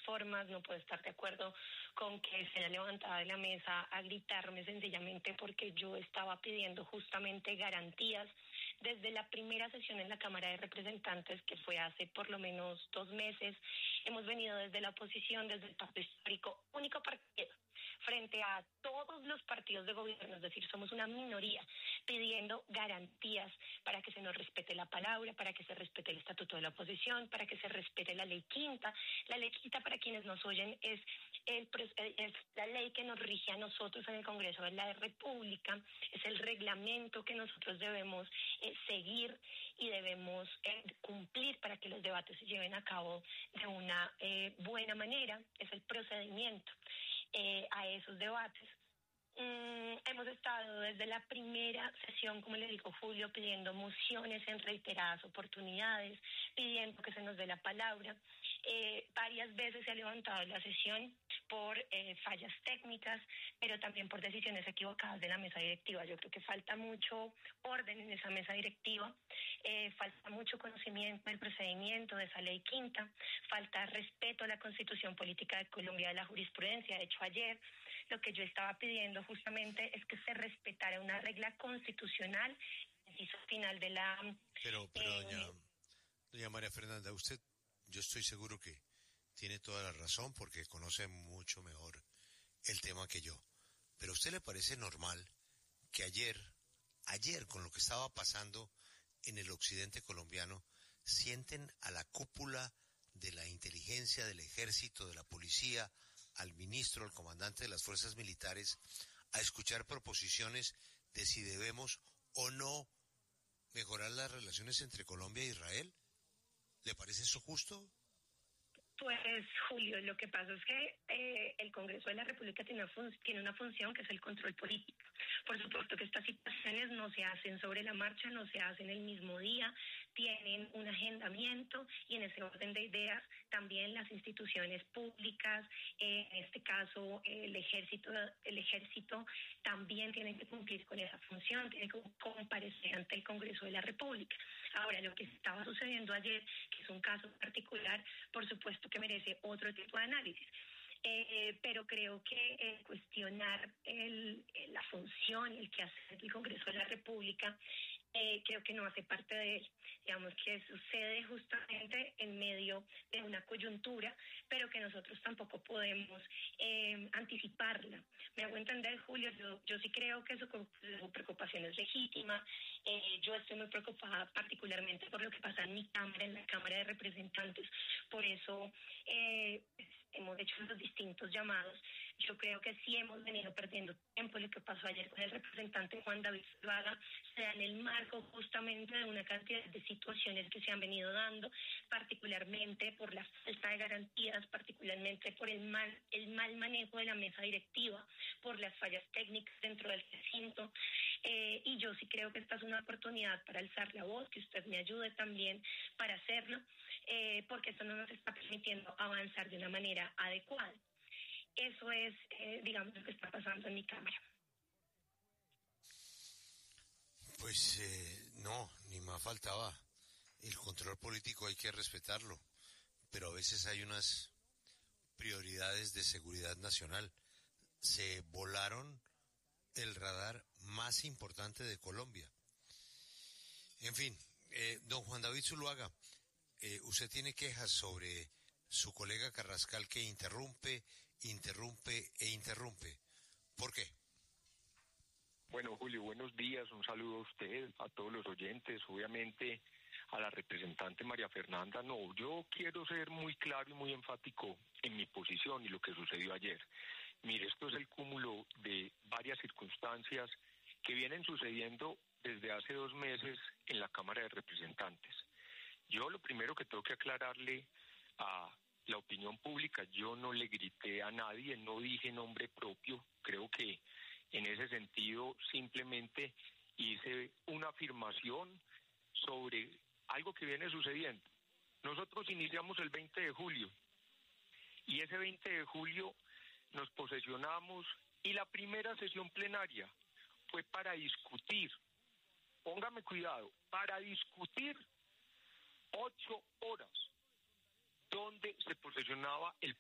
formas, no puedo estar de acuerdo con que se haya levantado de la mesa a gritarme sencillamente porque yo estaba pidiendo justamente garantías. Desde la primera sesión en la Cámara de Representantes, que fue hace por lo menos 2 meses, hemos venido desde la oposición, desde el pacto histórico, único partido, frente a todos los partidos de gobierno, es decir, somos una minoría, pidiendo garantías para que se nos respete la palabra, para que se respete el estatuto de la oposición, para que se respete la ley quinta. La ley quinta, para quienes nos oyen, es la ley que nos rige a nosotros en el Congreso de la República, es el reglamento que nosotros debemos seguir y debemos cumplir para que los debates se lleven a cabo de una buena manera, es el procedimiento a esos debates. Hemos estado desde la primera sesión, como le dijo Julio, pidiendo mociones en reiteradas oportunidades, pidiendo que se nos dé la palabra. Varias veces se ha levantado la sesión por fallas técnicas, pero también por decisiones equivocadas de la mesa directiva. Yo creo que falta mucho orden en esa mesa directiva, falta mucho conocimiento del procedimiento de esa ley quinta, falta respeto a la Constitución Política de Colombia, de la jurisprudencia. De hecho, ayer lo que yo estaba pidiendo justamente es que se respetara una regla constitucional, el inciso final de la... Pero doña María Fernanda, usted, yo estoy seguro que tiene toda la razón porque conoce mucho mejor el tema que yo. Pero ¿a usted le parece normal que ayer con lo que estaba pasando en el occidente colombiano, sienten a la cúpula de la inteligencia, del ejército, de la policía, al ministro, al comandante de las fuerzas militares, a escuchar proposiciones de si debemos o no mejorar las relaciones entre Colombia e Israel? ¿Le parece eso justo? Pues, Julio, lo que pasa es que el Congreso de la República tiene una función que es el control político. Por supuesto que estas situaciones no se hacen sobre la marcha, no se hacen el mismo día, tienen un agendamiento y en ese orden de ideas también las instituciones públicas, en este caso el ejército también tienen que cumplir con esa función, tienen que comparecer ante el Congreso de la República. Ahora, lo que estaba sucediendo ayer, que es un caso particular, por supuesto que merece otro tipo de análisis. Pero creo que cuestionar la función y el quehacer del Congreso de la República creo que no hace parte de él. Digamos que sucede justamente en medio de una coyuntura, pero que nosotros tampoco podemos anticiparla. Me hago entender, Julio, yo sí creo que su preocupación es legítima. Yo estoy muy preocupada particularmente por lo que pasa en mi Cámara, en la Cámara de Representantes. Por eso hemos hecho los distintos llamados. Yo creo que sí hemos venido perdiendo tiempo. Lo que pasó ayer con el representante Juan David Zuluaga se da en el marco justamente de una cantidad de situaciones que se han venido dando, particularmente por la falta de garantías, particularmente por el mal manejo de la mesa directiva, por las fallas técnicas dentro del recinto. Y yo sí creo que esta es una oportunidad para alzar la voz, que usted me ayude también para hacerlo, porque esto no nos está permitiendo avanzar de una manera adecuada. Eso es, digamos, lo que está pasando en mi Cámara. Pues no, ni más faltaba. El control político hay que respetarlo, pero a veces hay unas prioridades de seguridad nacional. Se volaron el radar más importante de Colombia. En fin, don Juan David Zuluaga, usted tiene quejas sobre su colega Carrascal que interrumpe. ¿Por qué? Bueno, Julio, buenos días, un saludo a usted, a todos los oyentes, obviamente a la representante María Fernanda. No, yo quiero ser muy claro y muy enfático en mi posición y lo que sucedió ayer. Mire, esto es el cúmulo de varias circunstancias que vienen sucediendo desde hace 2 meses en la Cámara de Representantes. Yo lo primero que tengo que aclararle a la opinión pública, yo no le grité a nadie, no dije nombre propio, creo que en ese sentido simplemente hice una afirmación sobre algo que viene sucediendo. Nosotros iniciamos el 20 de julio y ese 20 de julio nos posesionamos y la primera sesión plenaria fue para discutir, póngame cuidado, para discutir 8 horas donde se posesionaba el